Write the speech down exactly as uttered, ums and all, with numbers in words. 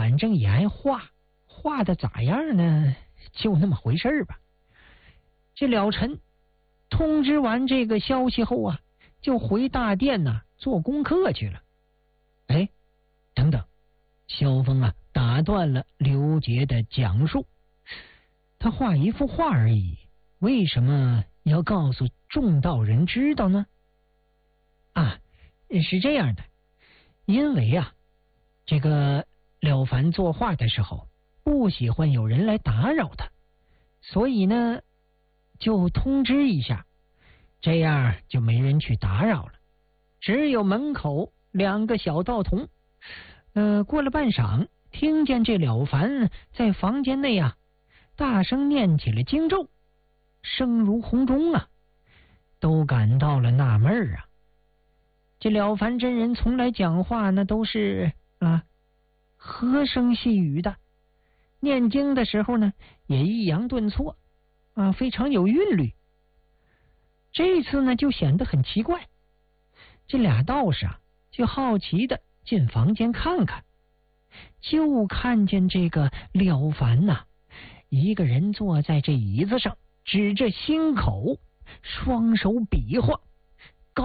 反正也爱画，画的咋样呢？就那么回事吧。这了尘通知完这个消息后啊，就回大殿呐、啊、做功课去了。哎，等等，萧峰啊打断了刘杰的讲述。他画一幅画而已，为什么要告诉众道人知道呢？啊，是这样的，因为啊，这个了凡作画的时候不喜欢有人来打扰他，所以呢就通知一下，这样就没人去打扰了。只有门口两个小道童，呃，过了半晌，听见这了凡在房间内啊大声念起了经咒，声如洪钟啊，都感到了纳闷儿啊。这了凡真人从来讲话呢都是啊和声细语的，念经的时候呢也抑扬顿挫啊，非常有韵律。这次呢就显得很奇怪，这俩道士啊就好奇的进房间看看，就看见这个了凡呐、啊，一个人坐在这椅子上，指着心口，双手比划，